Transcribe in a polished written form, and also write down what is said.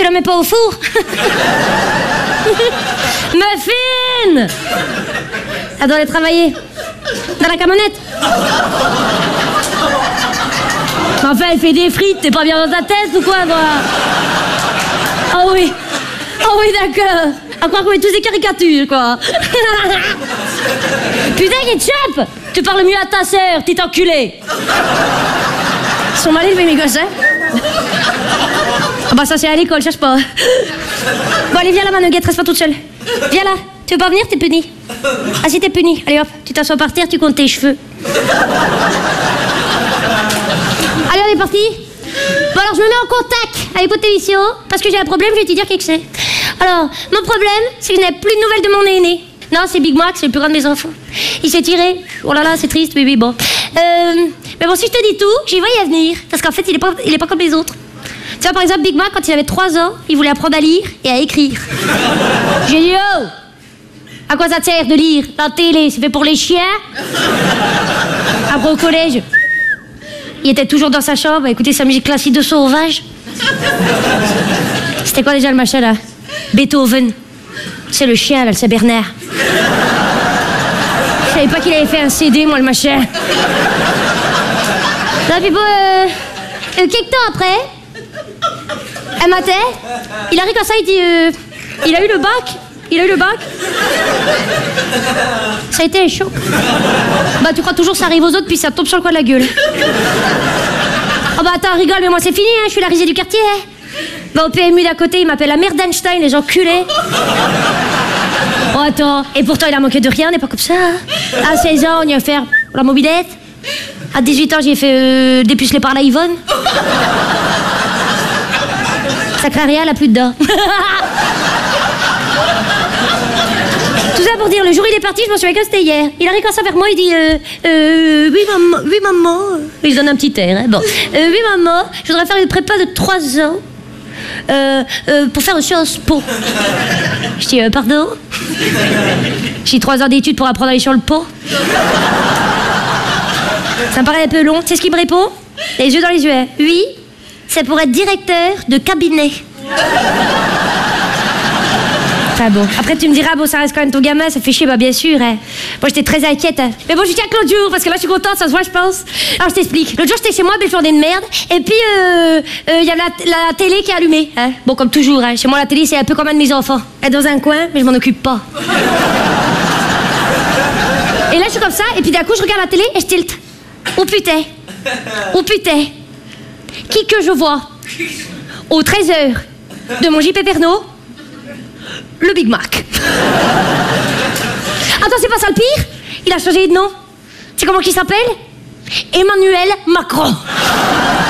Tu la mets pas au four? Muffin! Elle doit aller travailler. Dans la camionnette. Enfin, elle fait des frites, t'es pas bien dans ta tête ou quoi, toi? Oh oui. Oh oui, d'accord. À croire qu'on est tous des caricatures, quoi. Putain, Ketchup! Tu parles mieux à ta sœur, t'es enculé. Ils sont mal élevés, mes gosses, hein? Ah bah ça, c'est à l'école, cherche pas. Bon, allez, viens là, ma nuggette, reste pas toute seule. Viens là. Tu veux pas venir, t'es puni. Ah si, t'es puni. Allez hop, tu t'assois par terre, tu comptes tes cheveux. Allez, on est parti. Bon, alors je me mets en contact avec votre émission parce que j'ai un problème, je vais te dire qu'est-ce que c'est. Alors, mon problème, c'est que je n'ai plus de nouvelles de mon aîné. Non, c'est Big Mac, c'est le plus grand de mes enfants. Il s'est tiré. Oh là là, c'est triste, oui, bon. Mais bon, si je te dis tout, j'y vois y venir. Parce qu'en fait, il est pas comme les autres. Tu vois, par exemple, Big Mac, quand il avait 3 ans, il voulait apprendre à lire et à écrire. J'ai dit, oh! À quoi ça te sert de lire? La télé, c'est fait pour les chiens? Après, au collège, il était toujours dans sa chambre à écouter sa musique classique de sauvage. C'était quoi déjà le machin, là? Beethoven. C'est le chien, là, le Saint-Bernard. Je savais pas qu'il avait fait un CD, moi, le machin. Là, puis bon, quelques temps après, un matin, il arrive comme ça, il dit, il a eu le bac. Il a eu le bac. Ça a été un choc. Bah, tu crois toujours que ça arrive aux autres, puis ça tombe sur le coin de la gueule. Oh bah, attends, rigole, mais moi, c'est fini, hein, je suis la risée du quartier, hein. Bah, au PMU d'à côté, il m'appelle la mère d'Einstein, les enculés. Oh, attends, et pourtant, il a manqué de rien, on n'est pas comme ça. À 16 ans, on y a fait la mobilette. À 18 ans, j'y ai fait dépuceler par la Yvonne. Ça craint rien, elle a plus de dents. Tout ça pour dire, le jour où il est parti, je m'en souviens que c'était hier. Il arrive comme ça vers moi, il dit oui maman. Il se donne un petit air, hein. Bon. Oui maman, je voudrais faire une prépa de 3 ans pour faire Sciences Po. Je dis pardon. J'ai 3 ans d'études pour apprendre à aller sur le pot. Ça me paraît un peu long. Tu sais ce qu'il me répond? Les yeux dans les yeux, hein. Oui, c'est pour être directeur de cabinet. Enfin bon, après tu me diras, bon ça reste quand même ton gamin, ça fait chier, bah bien sûr, hein. Moi j'étais très inquiète, hein. Mais bon, je tiens que l'autre jour, parce que là je suis contente, ça se voit je pense. Alors je t'explique, l'autre jour j'étais chez moi, belle journée de merde, et puis il y a la télé qui est allumée, hein. Bon comme toujours, hein. Chez moi la télé c'est un peu comme un de mes enfants. Elle est dans un coin, mais je m'en occupe pas. Et là je suis comme ça, et puis d'un coup je regarde la télé et je tilte. Oh putain. Oh putain. Qui que je vois aux 13h de mon JP Pernod? Le Big Mac. Attends, c'est pas ça le pire? Il a changé de nom. C'est comment qu'il s'appelle? Emmanuel Macron.